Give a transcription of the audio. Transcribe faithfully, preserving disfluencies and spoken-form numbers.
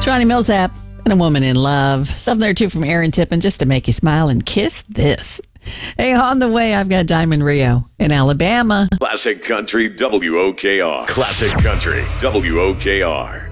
Johnny Millsap and A Woman in Love. Something there, too, from Aaron Tippin, just to make you smile and kiss this. Hey, on the way, I've got Diamond Rio in Alabama. Classic Country W O K R. Classic Country W O K R.